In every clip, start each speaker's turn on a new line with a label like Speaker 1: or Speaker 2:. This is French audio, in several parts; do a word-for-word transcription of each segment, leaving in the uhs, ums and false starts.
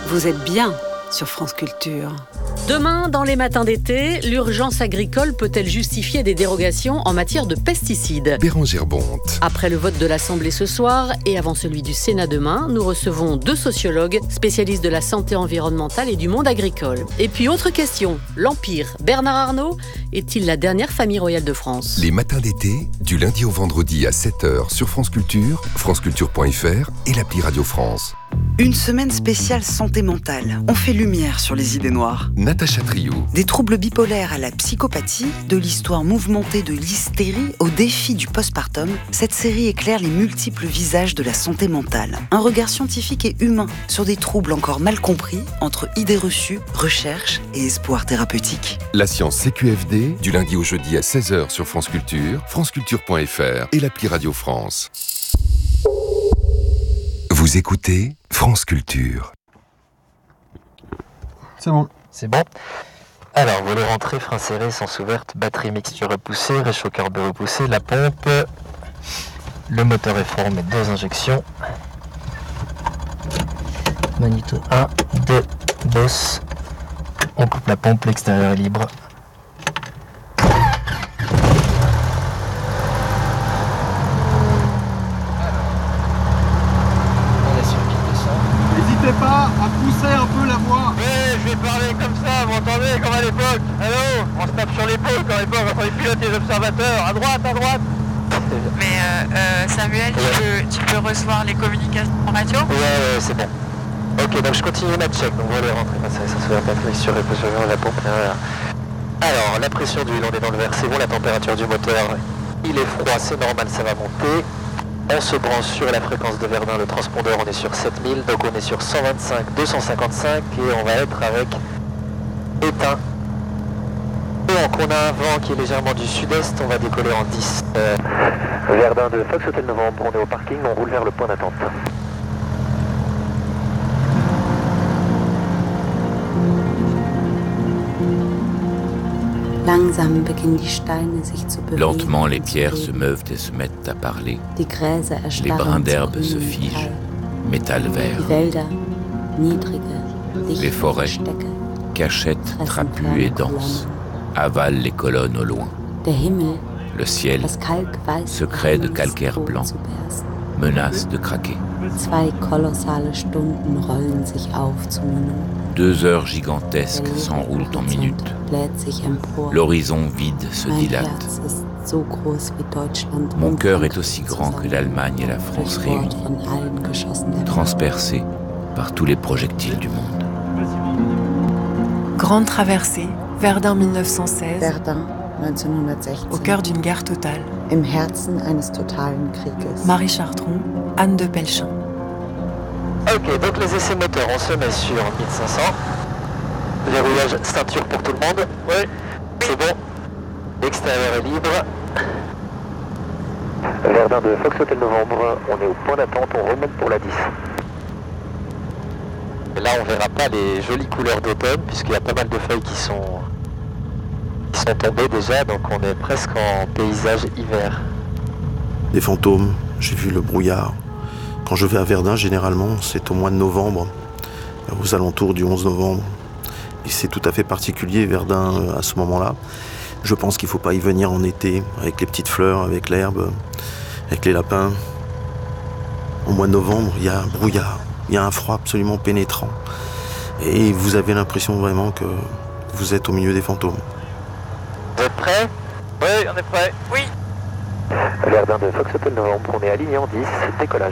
Speaker 1: Vous êtes bien sur France Culture.
Speaker 2: Demain, dans les matins d'été, l'urgence agricole peut-elle justifier des dérogations en matière de pesticides ?
Speaker 3: Bérengère Bonte.
Speaker 2: Après le vote de l'Assemblée ce soir et avant celui du Sénat demain, nous recevons deux sociologues spécialistes de la santé environnementale et du monde agricole. Et puis, autre question, l'Empire, Bernard Arnault, est-il la dernière famille royale de France ?
Speaker 3: Les matins d'été, du lundi au vendredi à sept heures sur France Culture, franceculture point f r et l'appli Radio France.
Speaker 1: Une semaine spéciale santé mentale. On fait lumière sur les idées noires.
Speaker 3: Natacha Triou.
Speaker 1: Des troubles bipolaires à la psychopathie, de l'histoire mouvementée de l'hystérie au défi du postpartum, cette série éclaire les multiples visages de la santé mentale. Un regard scientifique et humain sur des troubles encore mal compris entre idées reçues, recherche et espoir thérapeutique.
Speaker 3: La science C Q F D, du lundi au jeudi à seize heures sur France Culture, franceculture point f r et l'appli Radio France. Vous écoutez France Culture.
Speaker 4: C'est bon.
Speaker 5: C'est bon. Alors, volet rentrée, frein serré, sens ouverte, batterie mixture repoussée, réchaud carbe repoussé, la pompe. Le moteur est formé, deux injections. Magnéto un, deux, boss. On coupe la pompe, l'extérieur est libre.
Speaker 4: N'hésitez pas à pousser un peu la voix.
Speaker 5: Ouais, je vais parler comme ça, vous m'entendez, comme à l'époque. Allô, on se tape sur l'épaule comme à l'époque, quand les pilotes et les observateurs. À droite, à droite.
Speaker 6: Mais euh, euh, Samuel, tu,
Speaker 5: Ouais.
Speaker 6: peux, tu peux recevoir les communications en radio ?
Speaker 5: Ouais, ouais, c'est bon. Ok, donc je continue ma check. Donc voilà, rentrer, ça, ça se fait pas plus sur reposition la pompe. Voilà. Alors, la pression d'huile, on est dans le vert, c'est bon. La température du moteur, il est froid, c'est normal, ça va monter. On se branche sur la fréquence de Verdun, le transpondeur, on est sur sept mille, donc on est sur cent vingt-cinq, deux cent cinquante-cinq et on va être avec éteint. Donc on a un vent qui est légèrement du sud-est, on va décoller en dix. Euh, Verdun de Fox Hotel Novembre, on est au parking, on roule vers le point d'attente.
Speaker 7: Lentement, les pierres se meuvent et se mettent à parler. Les brins d'herbe se figent, métal vert. Les forêts, cachettes trapues et denses, avalent les colonnes au loin. Le ciel, secret de calcaire blanc, menace de craquer. Deux heures gigantesques s'enroulent en minutes. L'horizon vide se dilate. Mon cœur est aussi grand que l'Allemagne et la France réunies, transpercé par tous les projectiles du monde.
Speaker 8: Grande traversée, Verdun mille neuf cent seize,
Speaker 9: Verdun neunzehnhundertsechzehn,
Speaker 8: au cœur d'une guerre totale.
Speaker 9: im Herzen eines totalen Krieges.
Speaker 8: Marie Chartron, Anne de Pelchin.
Speaker 5: Ok, donc les essais moteurs, on se met sur mille cinq cents. Verrouillage ceinture pour tout le monde. Oui. C'est bon. L'extérieur est libre. Verdun de Fox Hotel Novembre, on est au point d'attente, on remonte pour la dix. Et là, on verra pas les jolies couleurs d'automne, puisqu'il y a pas mal de feuilles qui sont, qui sont tombées déjà, donc on est presque en paysage hiver.
Speaker 10: Des fantômes, j'ai vu le brouillard. Quand je vais à Verdun, généralement, c'est au mois de novembre, aux alentours du onze novembre. Et c'est tout à fait particulier, Verdun, à ce moment-là. Je pense qu'il ne faut pas y venir en été, avec les petites fleurs, avec l'herbe, avec les lapins. Au mois de novembre, il y a un brouillard, il y a un froid absolument pénétrant. Et vous avez l'impression vraiment que vous êtes au milieu des fantômes.
Speaker 5: Vous êtes prêts ? Oui, on est prêts.
Speaker 6: Oui.
Speaker 5: Verdun de Fox Hotel Novembre, on est aligné en dix, décollage.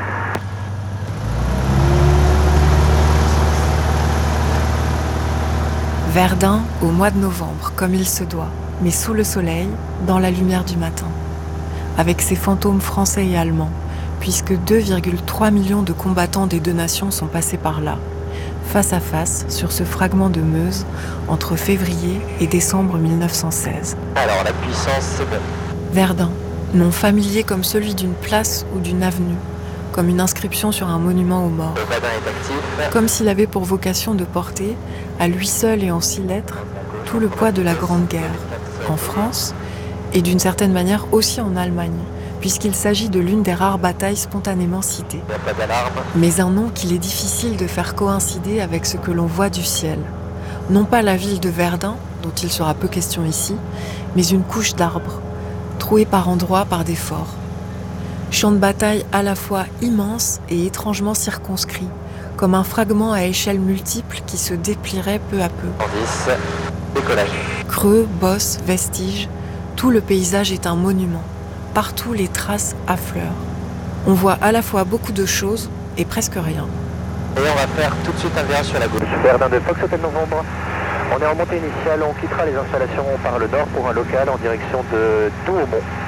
Speaker 8: Verdun au mois de novembre, comme il se doit, mais sous le soleil, dans la lumière du matin. Avec ses fantômes français et allemands, puisque deux virgule trois millions de combattants des deux nations sont passés par là, face à face sur ce fragment de Meuse entre février et décembre mille neuf cent seize.
Speaker 5: Alors la puissance, c'est bon.
Speaker 8: Verdun, nom familier comme celui d'une place ou d'une avenue, comme une inscription sur un monument aux morts.
Speaker 5: Le badin est actif.
Speaker 8: Comme s'il avait pour vocation de porter, à lui seul et en six lettres, tout le poids de la Grande Guerre, en France, et d'une certaine manière aussi en Allemagne, puisqu'il s'agit de l'une des rares batailles spontanément citées.
Speaker 5: Il n'y a pas d'alarme.
Speaker 8: Mais un nom qu'il est difficile de faire coïncider avec ce que l'on voit du ciel. Non pas la ville de Verdun, dont il sera peu question ici, mais une couche d'arbres, trouée par endroits par des forts. Champ de bataille à la fois immense et étrangement circonscrit, comme un fragment à échelle multiple qui se déplierait peu à peu.
Speaker 5: dix, décollage.
Speaker 8: Creux, bosses, vestiges, tout le paysage est un monument. Partout les traces affleurent. On voit à la fois beaucoup de choses et presque rien.
Speaker 5: Et on va faire tout de suite un virage sur la gauche. Verdun de Fox Hotel Novembre. On est en montée initiale, on quittera les installations par le nord pour un local en direction de Douaumont.